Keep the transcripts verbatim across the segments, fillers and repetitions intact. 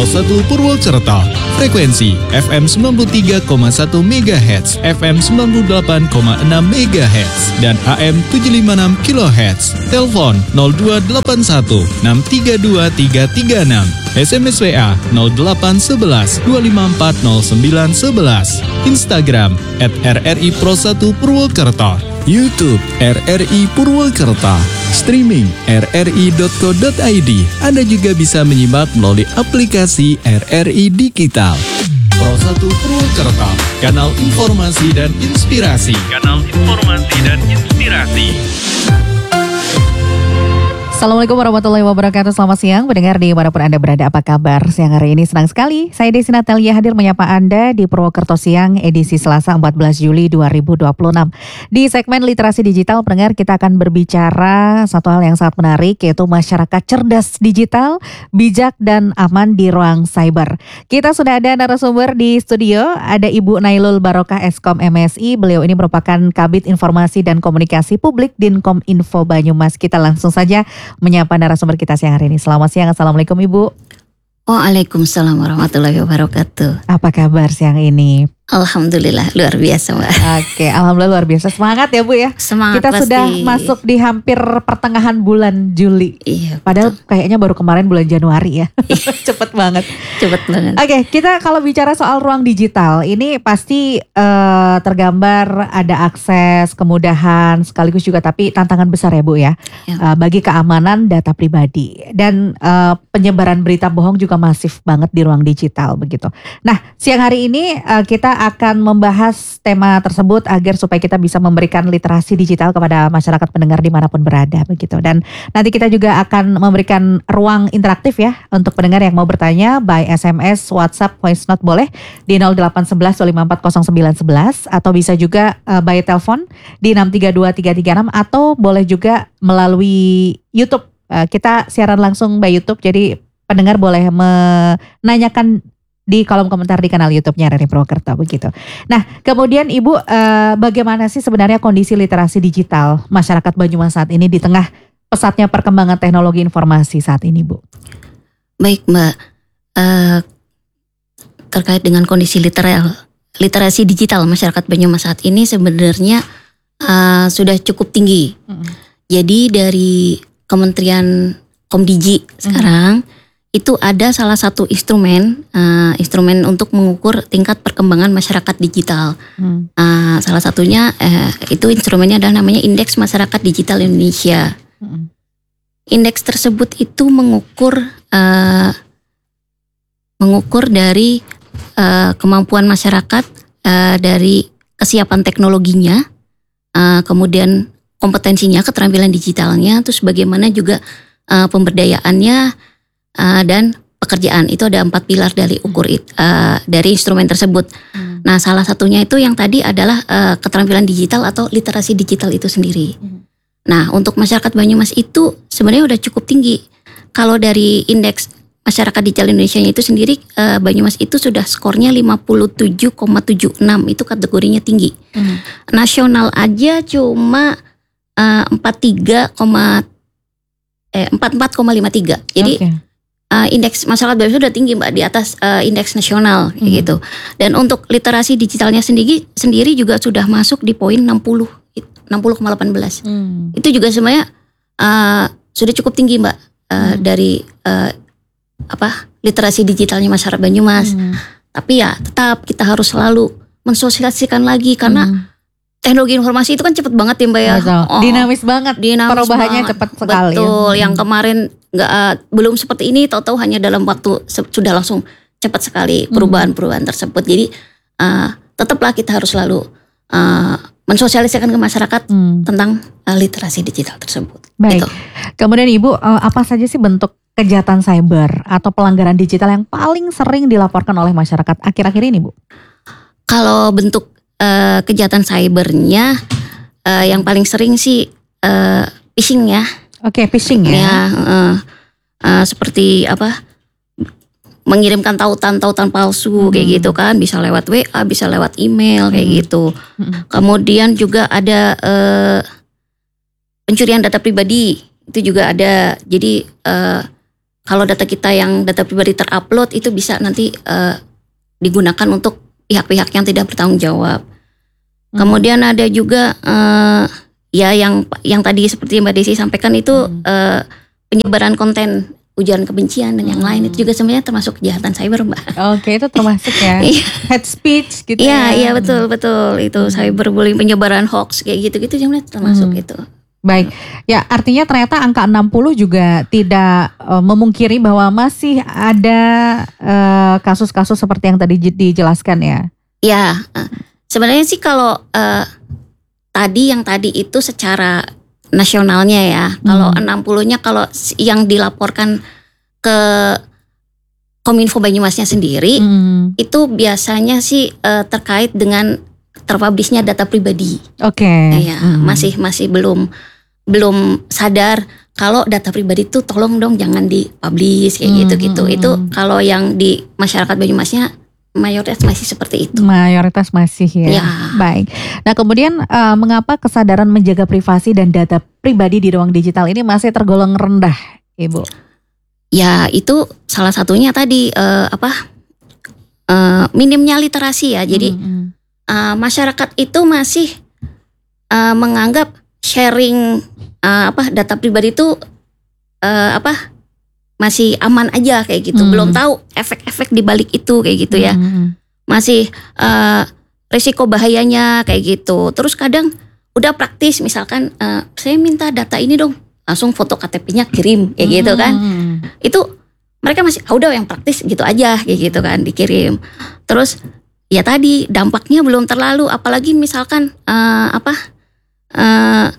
Pro satu Purwokerto. Frekuensi F M sembilan puluh tiga koma satu megahertz, F M sembilan puluh delapan koma enam megahertz, dan A M tujuh ratus lima puluh enam kilohertz. Telepon nol dua delapan satu enam tiga dua tiga tiga enam. S M S W A nol delapan satu satu dua lima empat nol sembilan satu satu. Instagram at R R I Pro satu Purwokerto. YouTube R R I Purwokerto. Streaming r r i dot co dot i d. Anda juga bisa menyimak melalui aplikasi R R I Digital. Pro satu Purwokerto, kanal informasi dan inspirasi. Kanal informasi dan inspirasi. Assalamualaikum warahmatullahi wabarakatuh. Selamat siang pendengar dimanapun Anda berada. Apa kabar siang hari ini? Senang sekali saya Desi Natalia hadir menyapa Anda di Purwokerto Siang edisi Selasa empat belas Juli dua ribu dua puluh enam. Di segmen literasi digital pendengar kita akan berbicara satu hal yang sangat menarik, yaitu masyarakat cerdas digital, bijak dan aman di ruang cyber. Kita sudah ada narasumber di studio, ada Ibu Nailul Barokah Eskom M S I. Beliau ini merupakan Kabid Informasi dan Komunikasi Publik Dinkom Info Banyumas. Kita langsung saja menyapa narasumber kita siang hari ini. Selamat siang, Assalamualaikum Ibu. Waalaikumsalam warahmatullahi wabarakatuh. Apa kabar siang ini? Alhamdulillah, luar biasa Mbak. Oke, Alhamdulillah luar biasa. Semangat ya Bu ya. Semangat Kita pasti. sudah masuk di hampir pertengahan bulan Juli. Iya. Padahal betul. Kayaknya baru kemarin bulan Januari ya. Cepet banget. Cepet banget. Oke, kita kalau bicara soal ruang digital, ini pasti uh, tergambar ada akses, kemudahan, sekaligus juga tapi tantangan besar ya Bu ya. Ya. Uh, bagi keamanan data pribadi. Dan uh, penyebaran berita bohong juga masif banget di ruang digital begitu. Nah, siang hari ini uh, kita akan membahas tema tersebut agar supaya kita bisa memberikan literasi digital kepada masyarakat pendengar dimanapun berada begitu. Dan nanti kita juga akan memberikan ruang interaktif ya untuk pendengar yang mau bertanya by S M S, WhatsApp, voice note boleh di nol delapan satu satu dua lima empat nol sembilan satu satu atau bisa juga uh, by telepon di enam tiga dua tiga tiga enam atau boleh juga melalui YouTube. Uh, kita siaran langsung by YouTube, jadi pendengar boleh menanyakan di kolom komentar di kanal YouTube-nya R R I Purwokerto begitu. Nah, kemudian Ibu, eh, bagaimana sih sebenarnya kondisi literasi digital masyarakat Banyumas saat ini di tengah pesatnya perkembangan teknologi informasi saat ini, Bu? Baik Mbak, uh, terkait dengan kondisi literal, literasi digital masyarakat Banyumas saat ini sebenarnya uh, sudah cukup tinggi. Mm-hmm. Jadi dari Kementerian Komdigi mm-hmm. sekarang itu ada salah satu instrumen, uh, instrumen untuk mengukur tingkat perkembangan masyarakat digital. Hmm. Uh, salah satunya uh, itu instrumennya adalah namanya Indeks Masyarakat Digital Indonesia. Hmm. Indeks tersebut itu mengukur uh, mengukur dari uh, kemampuan masyarakat, uh, dari kesiapan teknologinya, uh, kemudian kompetensinya, keterampilan digitalnya, terus bagaimana juga uh, pemberdayaannya. Uh, dan pekerjaan. Itu ada empat pilar dari ukur uh, dari instrumen tersebut. Hmm. Nah, salah satunya itu yang tadi adalah uh, keterampilan digital atau literasi digital itu sendiri. Hmm. Nah, untuk masyarakat Banyumas itu sebenarnya udah cukup tinggi. Kalau dari indeks masyarakat digital Indonesia itu sendiri, uh, Banyumas itu sudah skornya lima puluh tujuh koma tujuh enam, itu kategorinya tinggi. Hmm. Nasional aja cuma uh, empat puluh tiga, eh, empat puluh empat koma lima tiga. Jadi okay. Uh, indeks masyarakat Banyumas sudah tinggi Mbak, di atas uh, indeks nasional hmm. gitu. Dan untuk literasi digitalnya sendiri sendiri juga sudah masuk di poin enam puluh koma satu delapan. Hmm. Itu juga sebenarnya uh, sudah cukup tinggi Mbak uh, hmm. dari uh, apa literasi digitalnya masyarakat Banyumas. Hmm. Tapi ya tetap kita harus selalu mensosialisasikan lagi karena hmm. teknologi informasi itu kan cepet banget ya Mbak ya. Oh, dinamis banget. Dinamis perubahannya banget. Cepat sekali. Betul. Ya. Yang kemarin nggak uh, belum seperti ini, tahu-tahu hanya dalam waktu se- sudah langsung cepat sekali perubahan-perubahan tersebut. Jadi uh, tetaplah kita harus selalu uh, mensosialisasikan ke masyarakat hmm. tentang uh, literasi digital tersebut. Baik. Gitu. Kemudian Ibu, uh, apa saja sih bentuk kejahatan cyber atau pelanggaran digital yang paling sering dilaporkan oleh masyarakat akhir-akhir ini, Bu? Kalau bentuk uh, kejahatan cybernya uh, yang paling sering sih uh, phishing ya. Oke, okay, phishing ya. Ya uh, uh, seperti apa? Mengirimkan tautan-tautan palsu hmm. kayak gitu kan, bisa lewat W A, bisa lewat email kayak hmm. gitu. Hmm. Kemudian juga ada uh, pencurian data pribadi, itu juga ada. Jadi uh, kalau data kita yang data pribadi terupload itu bisa nanti uh, digunakan untuk pihak-pihak yang tidak bertanggung jawab. Hmm. Kemudian ada juga uh, ya yang yang tadi seperti Mbak Desi sampaikan itu hmm. uh, penyebaran konten ujaran kebencian dan yang hmm. lain itu juga sebenarnya termasuk kejahatan cyber, Mbak. Oke, itu termasuk ya. Hate speech gitu ya. ya. Iya, betul betul itu hmm. cyberbullying, penyebaran hoax kayak gitu-gitu sebenarnya termasuk hmm. itu. Baik. Ya, artinya ternyata angka enam puluh juga tidak uh, memungkiri bahwa masih ada uh, kasus-kasus seperti yang tadi dijelaskan ya. Ya, uh, sebenarnya sih kalau uh, tadi yang tadi itu secara nasionalnya ya. Hmm. Kalau enam puluh-nya kalau yang dilaporkan ke Kominfo Banyumasnya sendiri hmm. itu biasanya sih uh, terkait dengan terpublishnya data pribadi. Oke. Okay. Ya, hmm. masih masih belum belum sadar kalau data pribadi itu tolong dong jangan dipublish kayak hmm. gitu-gitu. Itu kalau yang di masyarakat Banyumasnya mayoritas masih seperti itu. Mayoritas masih ya. Ya. Baik. Nah kemudian uh, mengapa kesadaran menjaga privasi dan data pribadi di ruang digital ini masih tergolong rendah, Ibu? Ya itu salah satunya tadi uh, apa uh, minimnya literasi ya. Jadi hmm. uh, masyarakat itu masih uh, menganggap sharing uh, apa data pribadi itu uh, apa masih aman aja kayak gitu, hmm. belum tahu efek-efek di balik itu kayak gitu ya, hmm. masih uh, risiko bahayanya kayak gitu. Terus kadang udah praktis, misalkan uh, saya minta data ini dong, langsung foto K T P-nya kirim kayak hmm. gitu kan, itu mereka masih ah, udah yang praktis gitu aja kayak gitu kan dikirim. Terus ya tadi dampaknya belum terlalu, apalagi misalkan uh, apa uh,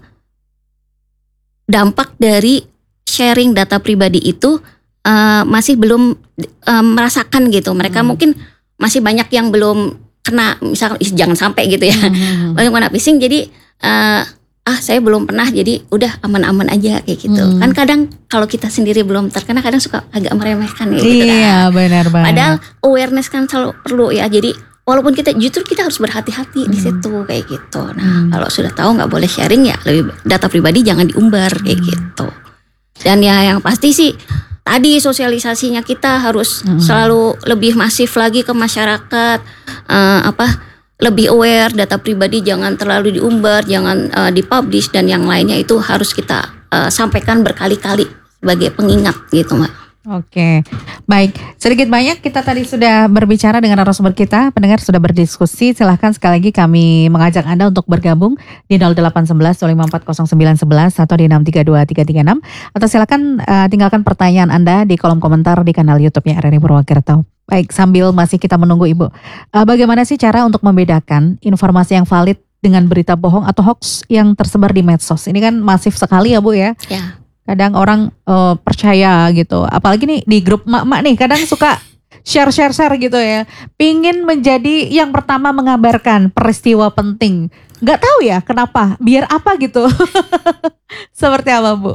dampak dari sharing data pribadi itu uh, masih belum uh, merasakan gitu. Mereka hmm. mungkin masih banyak yang belum kena, misalkan jangan sampai gitu ya, hmm. banyak kena phishing. Jadi uh, ah saya belum pernah, jadi udah aman-aman aja kayak gitu. Hmm. Kan kadang kalau kita sendiri belum terkena, kadang suka agak meremehkan gitu. Iya kan? Benar banget. Padahal awareness kan selalu perlu ya. Jadi walaupun kita justru kita harus berhati-hati hmm. di situ kayak gitu. Nah hmm. kalau sudah tahu nggak boleh sharing ya, lebih data pribadi jangan diumbar kayak hmm. gitu. Dan ya yang pasti sih tadi sosialisasinya kita harus hmm. selalu lebih masif lagi ke masyarakat, uh, apa lebih aware data pribadi jangan terlalu diumbar, jangan uh, dipublish dan yang lainnya itu harus kita uh, sampaikan berkali-kali sebagai pengingat gitu, Mbak. Oke, baik. Sedikit banyak kita tadi sudah berbicara dengan narasumber kita, pendengar sudah berdiskusi. Silahkan sekali lagi kami mengajak Anda untuk bergabung di nol delapan satu satu dua lima empat nol sembilan satu satu atau di enam tiga dua tiga tiga enam, atau silakan uh, tinggalkan pertanyaan Anda di kolom komentar di kanal YouTube-nya R R I Purwokerto. Baik, sambil masih kita menunggu Ibu, uh, bagaimana sih cara untuk membedakan informasi yang valid dengan berita bohong atau hoax yang tersebar di medsos? Ini kan masif sekali ya Bu ya. Ya. Kadang orang uh, percaya gitu, apalagi nih di grup mak-mak nih kadang suka share-share-share gitu ya, pingin menjadi yang pertama mengabarkan peristiwa penting. Gak tahu ya kenapa, biar apa gitu. Seperti apa Bu?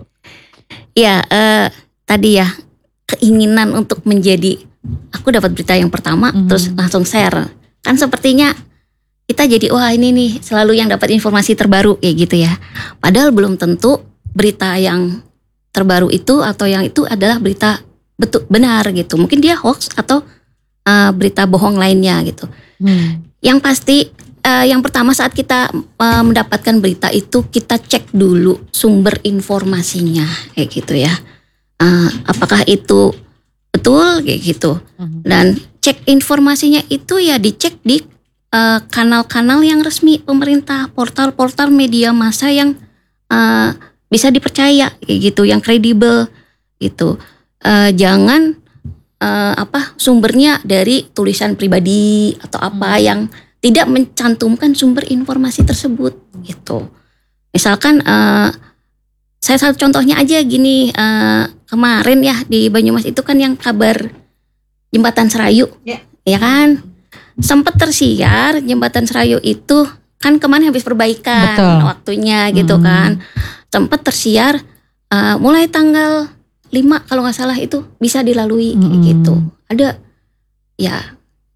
Ya uh, tadi ya keinginan untuk menjadi, aku dapat berita yang pertama mm-hmm. terus langsung share. Kan sepertinya kita jadi wah ini nih selalu yang dapat informasi terbaru kayak gitu ya. Padahal belum tentu berita yang terbaru itu atau yang itu adalah berita betul benar gitu. Mungkin dia hoax atau uh, berita bohong lainnya gitu. Hmm. Yang pasti uh, yang pertama saat kita uh, mendapatkan berita itu kita cek dulu sumber informasinya kayak gitu ya. Uh, apakah itu betul kayak gitu. Hmm. Dan cek informasinya itu ya dicek di uh, kanal-kanal yang resmi pemerintah, portal-portal media massa yang uh, bisa dipercaya kayak gitu, yang kredibel gitu. Uh, jangan uh, apa sumbernya dari tulisan pribadi atau apa hmm. yang tidak mencantumkan sumber informasi tersebut gitu. Misalkan uh, saya satu contohnya aja gini, uh, kemarin ya di Banyumas itu kan yang kabar jembatan Serayu, yeah. ya kan, sempat tersiar jembatan Serayu itu kan kemarin habis perbaikan Betul. waktunya gitu hmm. kan. Sempat tersiar uh, mulai tanggal lima kalau nggak salah itu bisa dilalui hmm. gitu. Ada ya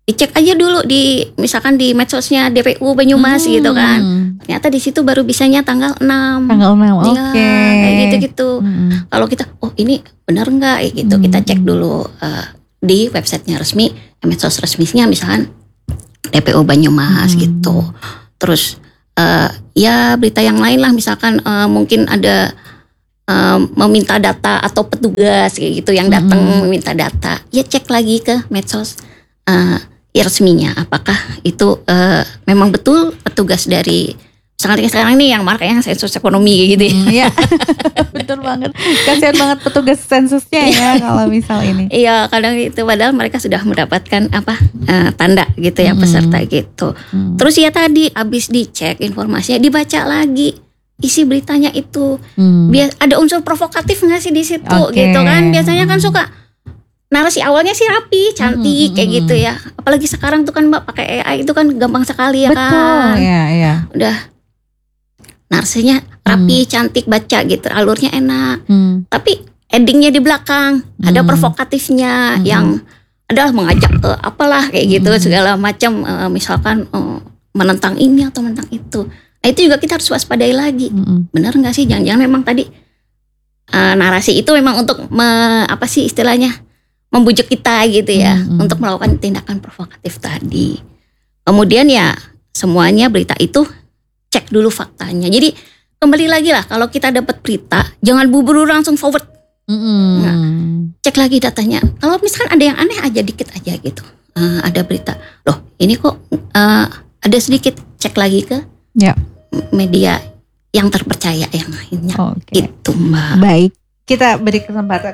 dicek aja dulu di misalkan di medsosnya D P U Banyumas Hmm. gitu kan. Ternyata di situ baru bisanya tanggal enam. Tanggal enam, oke. Ya, kayak gitu-gitu. Hmm. Kalau kita, oh ini benar nggak ya gitu, Hmm. kita cek dulu uh, di websitenya resmi, medsos resminya misalkan D P U Banyumas Hmm. gitu. Terus uh, ya berita yang lain lah, misalkan uh, mungkin ada uh, meminta data atau petugas kayak gitu yang datang Hmm. meminta data, ya cek lagi ke medsos uh, ya resminya, apakah itu uh, memang betul petugas dari misalkan sekarang ini yang markanya sensus ekonomi kayak gitu ya. Iya, betul banget. Kasihan banget petugas sensusnya ya kalau misal ini. Iya, kadang itu padahal mereka sudah mendapatkan apa eh, tanda gitu ya, Hmm. peserta gitu. Hmm. Terus ya tadi abis dicek informasinya, dibaca lagi isi beritanya itu. Hmm. Biar ada unsur provokatif nggak sih di situ Oke. gitu kan? Biasanya kan suka narasi awalnya sih rapi, cantik Hmm, kayak hmm, gitu ya. Apalagi sekarang tuh kan Mbak pakai A I itu kan gampang sekali ya Betul, kan. ya, ya. Udah narasinya rapi, cantik baca gitu, alurnya enak. Hmm. Tapi endingnya di belakang ada Hmm. provokatifnya Hmm. yang adalah mengajak ke apalah kayak gitu Hmm. segala macam, eh, misalkan eh, menentang ini atau menentang itu. Nah itu juga kita harus waspadai lagi. Hmm. Benar nggak sih? Jangan-jangan memang tadi eh, narasi itu memang untuk me- apa sih istilahnya, membujuk kita gitu ya, Hmm. untuk melakukan tindakan provokatif tadi. Kemudian ya semuanya berita itu cek dulu faktanya. Jadi kembali lagi lah, kalau kita dapat berita jangan buru-buru langsung forward. Hmm. Cek lagi datanya. Kalau misalkan ada yang aneh aja dikit aja gitu, Eh, ada berita, loh ini kok eh, ada sedikit, cek lagi ke Ya. media yang terpercaya yang lainnya. Oke. Gitu Mbak. Baik, kita beri kesempatan.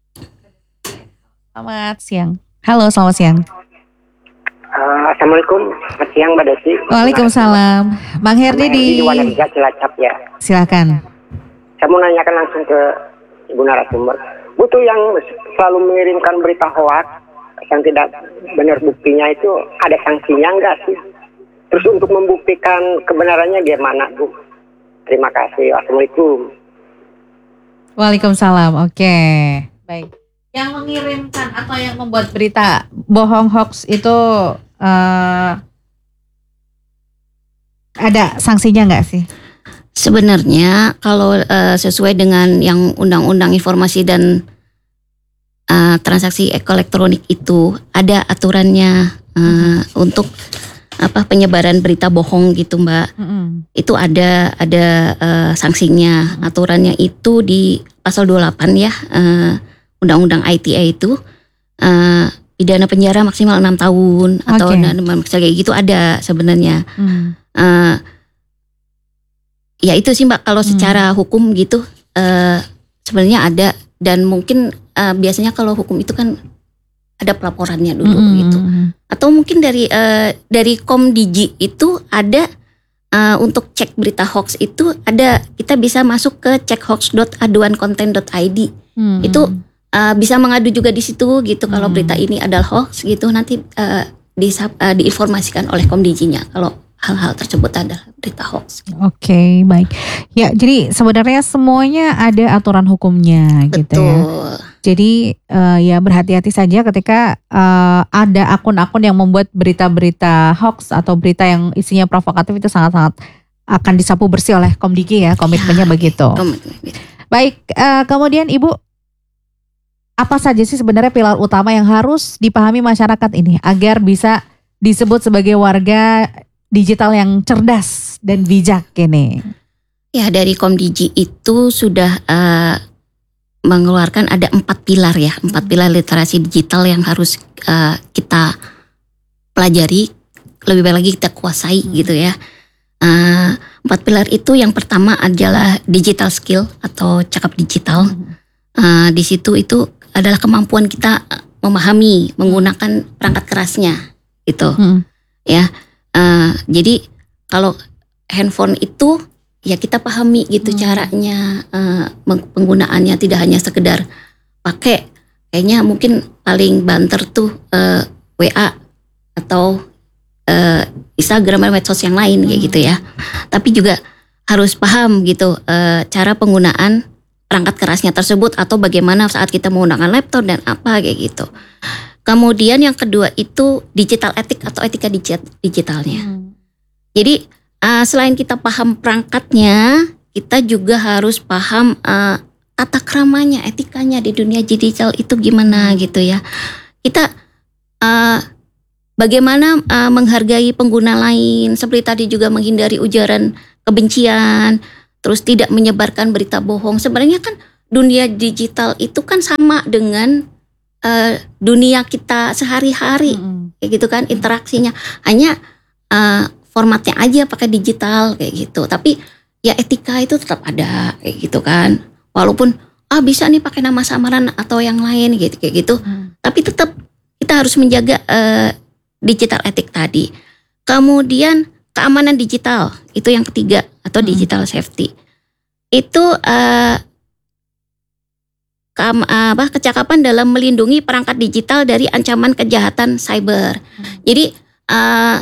Selamat siang. Halo, selamat siang. Uh, Assalamualaikum, selamat siang Mbak Desi. Waalaikumsalam. Bang Herdi di Wanarja Cilacap ya. silakan. Saya mau nanyakan langsung ke Ibu narasumber. Butuh yang selalu mengirimkan berita hoax yang tidak benar buktinya itu ada sanksinya enggak sih? Terus untuk membuktikan kebenarannya gimana Bu? Terima kasih. Assalamualaikum. Waalaikumsalam. Oke. Baik. Yang mengirimkan atau yang membuat berita bohong hoax itu eh, ada sanksinya nggak sih? Sebenarnya kalau eh, sesuai dengan yang Undang-Undang Informasi dan eh, Transaksi Elektronik itu ada aturannya eh, untuk apa penyebaran berita bohong gitu Mbak. Mm-mm. Itu ada ada eh, sanksinya. Aturannya itu di pasal dua puluh delapan ya, eh, Undang-Undang I T E itu eh, pidana penjara maksimal enam tahun atau Oke. maksimal kayak gitu ada sebenarnya. Hmm. Eh, ya itu sih Mbak, kalau Hmm. secara hukum gitu eh, sebenarnya ada, dan mungkin eh, biasanya kalau hukum itu kan ada pelaporannya dulu Mm-mm. gitu. Atau mungkin dari eh, dari Komdigi itu ada eh, untuk cek berita hoax itu ada, kita bisa masuk ke cekhoax dot aduan konten dot i d. Hmm. Itu eh, bisa mengadu juga di situ gitu kalau Hmm. berita ini adalah hoax gitu, nanti eh, disap- eh, diinformasikan oleh Komdiginya kalau hal-hal tersebut adalah berita hoax. Oke, baik. Ya, jadi sebenarnya semuanya ada aturan hukumnya gitu ya. Betul. Jadi eh, ya berhati-hati saja ketika eh, ada akun-akun yang membuat berita-berita hoax atau berita yang isinya provokatif, itu sangat-sangat akan disapu bersih oleh Komdigi ya, komitmennya begitu. Komitmen. Baik, eh, kemudian Ibu, apa saja sih sebenarnya pilar utama yang harus dipahami masyarakat ini agar bisa disebut sebagai warga digital yang cerdas dan bijak ini? Ya, dari Komdigi itu sudah eh, mengeluarkan ada empat pilar ya, empat pilar literasi digital yang harus eh, kita pelajari, lebih baik lagi kita kuasai gitu ya. Eh, empat pilar itu yang pertama adalah digital skill atau cakap digital. Eh, di situ itu adalah kemampuan kita memahami, menggunakan perangkat kerasnya gitu. Hmm. Ya, eh, jadi kalau handphone itu ya kita pahami gitu Hmm. caranya, eh, meng- penggunaannya, tidak hanya sekedar pakai. Kayaknya mungkin paling banter tuh eh, W A atau eh, Instagram dan medsos yang lain kayak gitu ya. Tapi juga harus paham gitu eh, cara penggunaan perangkat kerasnya tersebut, atau bagaimana saat kita menggunakan laptop dan apa kayak gitu. Kemudian yang kedua itu digital etik atau etika digitalnya. Hmm. Jadi uh, selain kita paham perangkatnya, kita juga harus paham uh, tata kramanya, etikanya di dunia digital itu gimana gitu ya. Kita uh, bagaimana uh, menghargai pengguna lain, seperti tadi juga menghindari ujaran kebencian, terus tidak menyebarkan berita bohong. Sebenarnya kan dunia digital itu kan sama dengan uh, dunia kita sehari-hari, mm-hmm. kayak gitu kan interaksinya. Hanya uh, formatnya aja pakai digital kayak gitu. Tapi ya etika itu tetap ada kayak gitu kan. Walaupun ah bisa nih pakai nama samaran atau yang lain gitu kayak gitu. Mm. Tapi tetap kita harus menjaga uh, digital etik tadi. Kemudian keamanan digital itu yang ketiga atau mm. digital safety. Itu uh, ke, uh, apa kecakapan dalam melindungi perangkat digital dari ancaman kejahatan cyber. Mm. Jadi uh,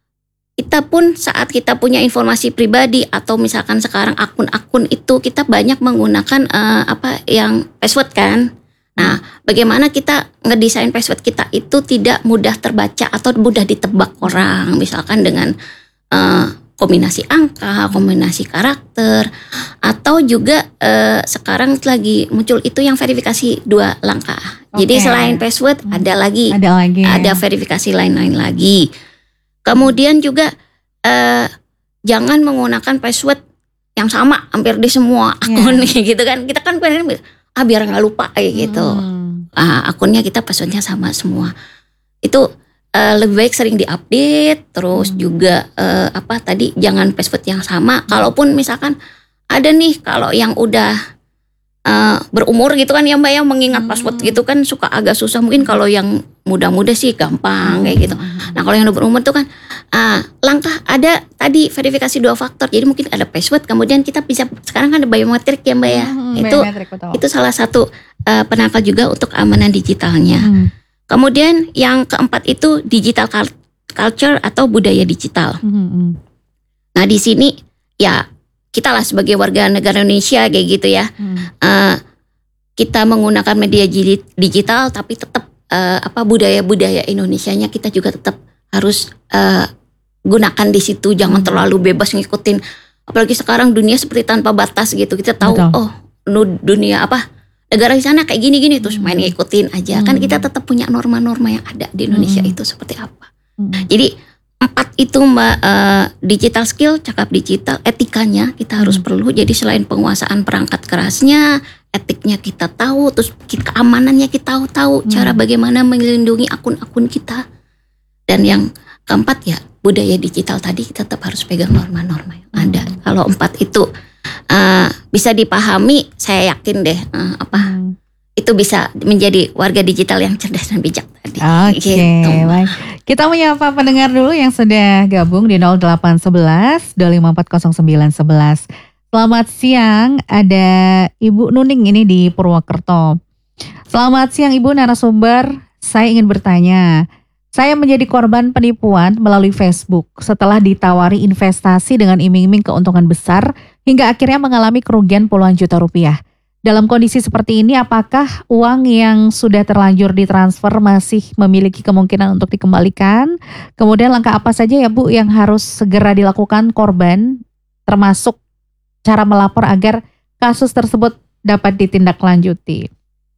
kita pun saat kita punya informasi pribadi atau misalkan sekarang akun-akun itu kita banyak menggunakan uh, apa yang password kan. Nah, bagaimana kita ngedesain password kita itu tidak mudah terbaca atau mudah ditebak orang, misalkan dengan uh, kombinasi angka, kombinasi karakter, atau juga uh, sekarang lagi muncul itu yang verifikasi dua langkah. Okay. Jadi selain password hmm. ada lagi, ada lagi, ada verifikasi lain-lain lagi. Kemudian juga uh, jangan menggunakan password yang sama hampir di semua akun yeah. gitu kan. Kita kan pengen ah biar nggak lupa kayak gitu. Hmm. Uh, akunnya kita passwordnya sama semua. Itu uh, lebih baik sering diupdate. Terus hmm. juga uh, apa tadi jangan password yang sama. Hmm. Kalaupun misalkan ada nih kalau yang udah Uh, berumur gitu kan ya Mbak yang mengingat password hmm. gitu kan suka agak susah. Mungkin kalau yang muda-muda sih gampang kayak gitu. Nah kalau yang udah berumur tuh kan uh, langkah ada tadi verifikasi dua faktor. Jadi mungkin ada password kemudian kita bisa sekarang kan ada biometrik ya Mbak ya. Hmm, itu itu salah satu uh, penangkal juga untuk keamanan digitalnya. Hmm. Kemudian yang keempat itu digital culture atau budaya digital. Hmm. Nah di sini ya kita lah sebagai warga negara Indonesia kayak gitu ya, hmm. uh, kita menggunakan media digital tapi tetap uh, apa budaya-budaya Indonesianya kita juga tetap harus uh, gunakan di situ, jangan hmm. terlalu bebas ngikutin. Apalagi sekarang dunia seperti tanpa batas gitu, kita tahu Betul. oh dunia apa negara di sana kayak gini-gini terus main ngikutin aja. Hmm. Kan kita tetap punya norma-norma yang ada di Indonesia hmm. itu seperti apa. Hmm. Jadi empat itu Mbak, uh, digital skill, cakap digital, etikanya kita harus hmm. perlu. Jadi selain penguasaan perangkat kerasnya, etiknya kita tahu, terus keamanannya kita tahu, hmm. cara bagaimana melindungi akun-akun kita. Dan yang keempat ya budaya digital tadi kita tetap harus pegang norma-norma yang hmm. ada. Kalau empat itu uh, bisa dipahami, saya yakin deh uh, apa hmm. itu bisa menjadi warga digital yang cerdas dan bijak tadi. Oke, okay, gitu. Baik. Kita menyapa pendengar dulu yang sudah gabung di nol delapan satu satu dua lima empat nol sembilan satu satu. Selamat siang, ada Ibu Nuning ini di Purwokerto. Selamat siang Ibu narasumber, saya ingin bertanya. Saya menjadi korban penipuan melalui Facebook setelah ditawari investasi dengan iming-iming keuntungan besar hingga akhirnya mengalami kerugian puluhan juta rupiah. Dalam kondisi seperti ini, apakah uang yang sudah terlanjur ditransfer masih memiliki kemungkinan untuk dikembalikan? Kemudian langkah apa saja ya Bu yang harus segera dilakukan korban, termasuk cara melapor agar kasus tersebut dapat ditindaklanjuti?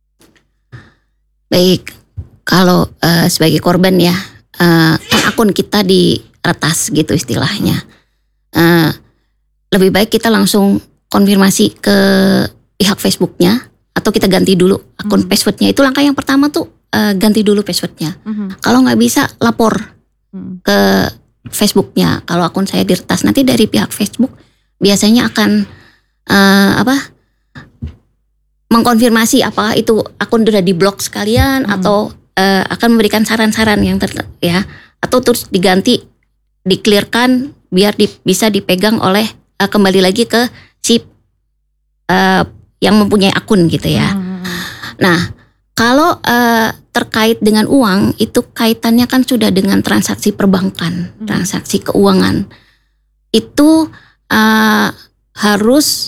Baik, kalau uh, sebagai korban ya, uh, akun kita diretas gitu istilahnya. Uh, lebih baik kita langsung konfirmasi ke pihak Facebooknya atau kita ganti dulu akun hmm. passwordnya. Itu langkah yang pertama tuh uh, ganti dulu passwordnya. Hmm. Kalau nggak bisa lapor hmm. ke Facebooknya. Kalau akun saya diretas nanti dari pihak Facebook biasanya akan uh, apa mengkonfirmasi apakah itu akun sudah diblok sekalian hmm. atau uh, akan memberikan saran-saran yang ter ya atau terus diganti di-clearkan biar di, bisa dipegang oleh uh, kembali lagi ke si uh, yang mempunyai akun gitu ya. Hmm. Nah, kalau uh, terkait dengan uang itu kaitannya kan sudah dengan transaksi perbankan, hmm. transaksi keuangan. Itu uh, harus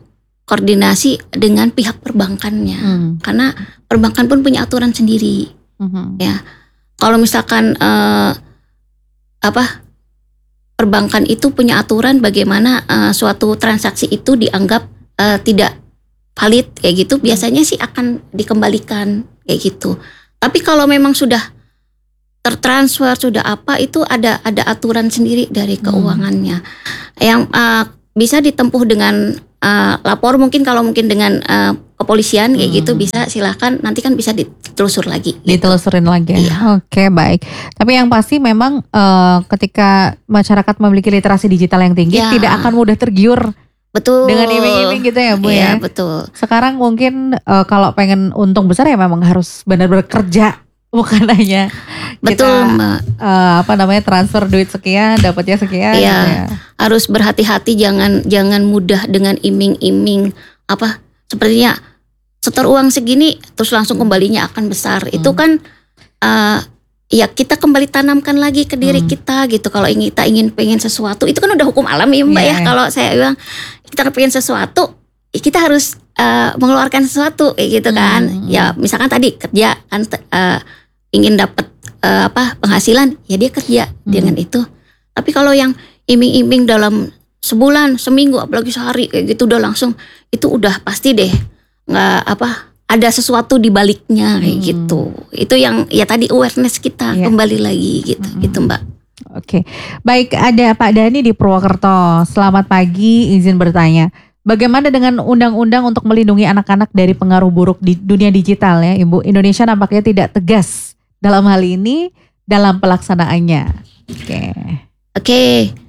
berkoordinasi dengan pihak perbankannya. Hmm. Karena perbankan pun punya aturan sendiri. Mm-hmm. Ya, kalau misalkan uh, apa perbankan itu punya aturan bagaimana uh, suatu transaksi itu dianggap uh, tidak valid kayak gitu, biasanya sih akan dikembalikan kayak gitu. Tapi kalau memang sudah tertransfer sudah apa itu ada ada aturan sendiri dari keuangannya hmm. yang uh, bisa ditempuh dengan uh, lapor, mungkin kalau mungkin dengan uh, kepolisian kayak hmm. gitu bisa, silahkan nanti kan bisa ditelusur lagi. Ditelusurin gitu. lagi. Iya. Oke, baik. Tapi yang pasti memang uh, ketika masyarakat memiliki literasi digital yang tinggi, ya. tidak akan mudah tergiur. Betul. Dengan iming-iming gitu ya Bu iya, ya. Betul. Sekarang mungkin uh, kalau pengen untung besar ya memang harus benar-benar kerja. Bukan hanya betul kita, Mbak. Uh, apa namanya transfer duit sekian dapatnya sekian. Iya, gitu ya. Harus berhati-hati, jangan jangan mudah dengan iming-iming apa sepertinya setor uang segini terus langsung kembalinya akan besar. Hmm. Itu kan uh, ya kita kembali tanamkan lagi ke diri hmm. kita gitu. Kalau ingin kita ingin pengen sesuatu itu kan udah hukum alam ya Mbak yeah. ya. Kalau saya bilang kita pengen sesuatu kita harus uh, mengeluarkan sesuatu kayak gitu kan. Hmm. Ya misalkan tadi kerja kan uh, ingin dapat uh, apa penghasilan, ya dia kerja hmm. dengan itu. Tapi kalau yang iming-iming dalam sebulan, seminggu, apalagi sehari kayak gitu udah langsung, itu udah pasti deh nggak apa ada sesuatu di baliknya kayak hmm. gitu. Itu yang ya tadi awareness kita yeah. kembali lagi gitu, hmm. gitu Mbak. Oke, baik, ada Pak Dhani di Purwokerto. Selamat pagi, izin bertanya. Bagaimana dengan undang-undang untuk melindungi anak-anak dari pengaruh buruk di dunia digital ya Ibu? Indonesia nampaknya tidak tegas dalam hal ini dalam pelaksanaannya. Oke. Oke.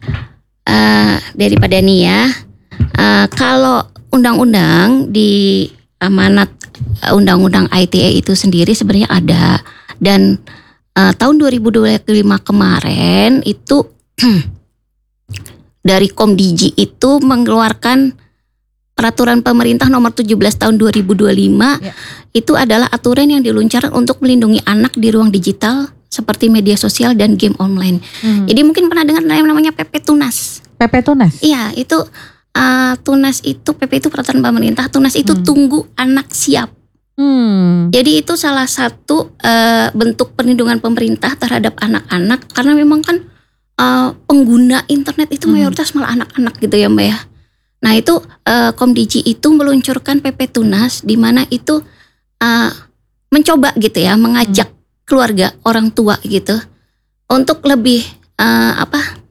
Uh, dari Pak Dhani ya. Uh, kalau undang-undang di amanat uh, undang-undang I T E itu sendiri sebenarnya ada, dan uh, tahun dua ribu dua puluh lima kemarin itu dari Komdigi itu mengeluarkan peraturan pemerintah nomor tujuh belas tahun dua ribu dua puluh lima ya. Itu adalah aturan yang diluncurkan untuk melindungi anak di ruang digital seperti media sosial dan game online. Hmm. Jadi mungkin pernah dengar namanya P P Tunas. P P Tunas? Iya, itu uh, Tunas itu P P itu peraturan pemerintah. Tunas itu hmm. tunggu anak siap. Hmm. Jadi itu salah satu uh, bentuk perlindungan pemerintah terhadap anak-anak, karena memang kan uh, pengguna internet itu mayoritas hmm. malah anak-anak gitu ya Mbak ya. Nah itu uh, Komdigi itu meluncurkan P P Tunas, di mana itu uh, mencoba gitu ya mengajak hmm. keluarga orang tua gitu untuk lebih uh, apa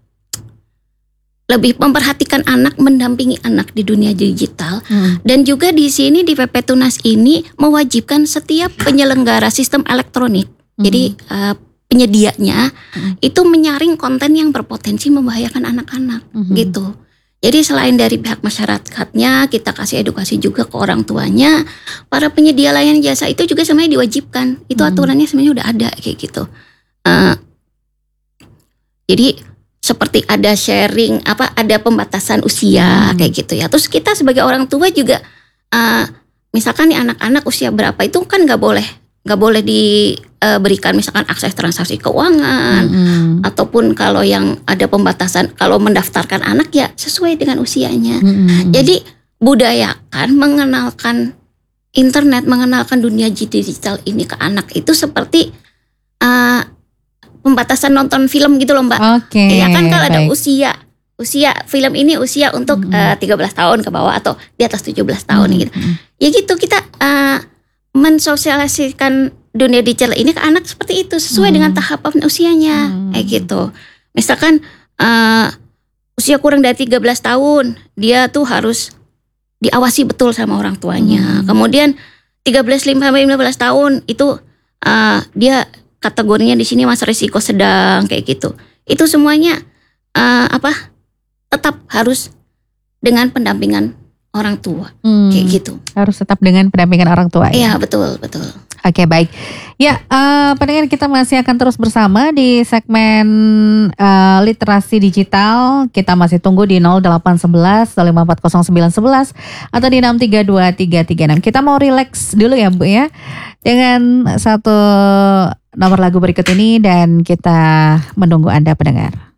lebih memperhatikan anak, mendampingi anak di dunia digital. hmm. Dan juga di sini di P P Tunas ini mewajibkan setiap penyelenggara sistem elektronik, hmm. jadi uh, penyedianya hmm. itu menyaring konten yang berpotensi membahayakan anak-anak hmm. gitu. Jadi selain dari pihak masyarakatnya, kita kasih edukasi juga ke orang tuanya. Para penyedia layanan jasa itu juga sebenarnya diwajibkan. Itu hmm. aturannya sebenarnya udah ada kayak gitu. Uh, jadi seperti ada sharing, apa ada pembatasan usia hmm. kayak gitu ya. Terus kita sebagai orang tua juga, uh, misalkan nih anak-anak usia berapa itu kan nggak boleh nggak boleh diberikan misalkan akses transaksi keuangan, mm-hmm. ataupun kalau yang ada pembatasan kalau mendaftarkan anak ya sesuai dengan usianya. Mm-hmm. Jadi budayakan mengenalkan internet, mengenalkan dunia digital ini ke anak itu seperti uh, pembatasan nonton film gitu loh Mbak. Oke. Okay, ya kan kalau ada usia usia film ini usia untuk mm-hmm. uh, tiga belas tahun ke bawah atau di atas tujuh belas tahun mm-hmm. gitu. Ya gitu kita uh, mensosialisasikan dunia digital ini ke anak seperti itu sesuai hmm. dengan tahapan usianya hmm. kayak gitu. Misalkan uh, usia kurang dari tiga belas tahun dia tuh harus diawasi betul sama orang tuanya. Hmm. Kemudian tiga belas sampai lima belas tahun itu uh, dia kategorinya di sini masa risiko sedang kayak gitu. Itu semuanya uh, apa tetap harus dengan pendampingan orang tua hmm, kayak gitu. Harus tetap dengan pendampingan orang tua ya. Iya betul betul. Oke, baik. Ya, uh, pendengar kita masih akan terus bersama di segmen uh, literasi digital. Kita masih tunggu di nol delapan satu satu lima empat nol sembilan satu satu atau di enam tiga dua tiga tiga enam. Kita mau relax dulu ya Bu ya dengan satu nomor lagu berikut ini dan kita menunggu Anda pendengar.